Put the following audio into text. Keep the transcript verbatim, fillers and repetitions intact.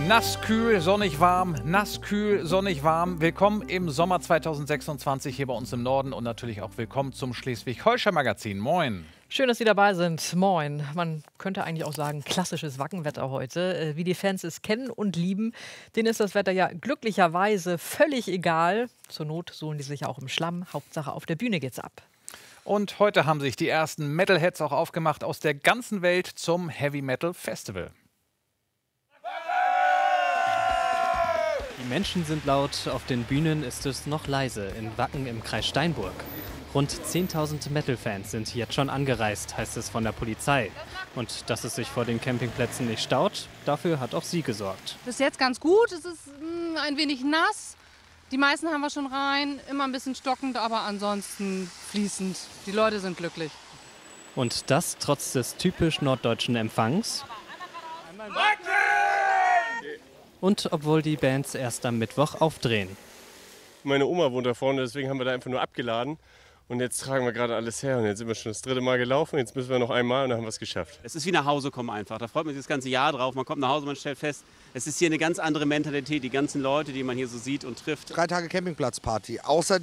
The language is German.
Nass, kühl, sonnig, warm, nass, kühl, sonnig, warm. Willkommen im Sommer zweitausendsechsundzwanzig hier bei uns im Norden und natürlich auch willkommen zum Schleswig-Holstein-Magazin. Moin. Schön, dass Sie dabei sind. Moin. Man könnte eigentlich auch sagen, klassisches Wackenwetter heute. Wie die Fans es kennen und lieben, denen ist das Wetter ja glücklicherweise völlig egal. Zur Not suhlen die sich auch im Schlamm. Hauptsache auf der Bühne geht's ab. Und heute haben sich die ersten Metalheads auch aufgemacht aus der ganzen Welt zum Heavy Metal Festival. Die Menschen sind laut, auf den Bühnen ist es noch leise, in Wacken im Kreis Steinburg. Rund zehntausend Metal-Fans sind jetzt schon angereist, heißt es von der Polizei. Und dass es sich vor den Campingplätzen nicht staut, dafür hat auch sie gesorgt. Bis jetzt ganz gut, es ist mh, ein wenig nass. Die meisten haben wir schon rein, immer ein bisschen stockend, aber ansonsten fließend. Die Leute sind glücklich. Und das trotz des typisch norddeutschen Empfangs. Und obwohl die Bands erst am Mittwoch aufdrehen. Meine Oma wohnt da vorne, deswegen haben wir da einfach nur abgeladen. Und jetzt tragen wir gerade alles her und jetzt sind wir schon das dritte Mal gelaufen. Jetzt müssen wir noch einmal und dann haben wir es geschafft. Es ist wie nach Hause kommen einfach. Da freut man sich das ganze Jahr drauf. Man kommt nach Hause, man stellt fest, es ist hier eine ganz andere Mentalität. Die ganzen Leute, die man hier so sieht und trifft. Drei Tage Campingplatzparty. Außerdem